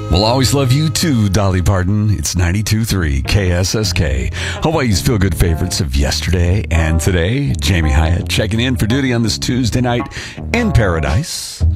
We'll always love you too, Dolly Parton. It's 92.3 KSSK, Hawaii's feel-good favorites of yesterday and today. Jamie Hyatt checking in for duty on this Tuesday night in paradise.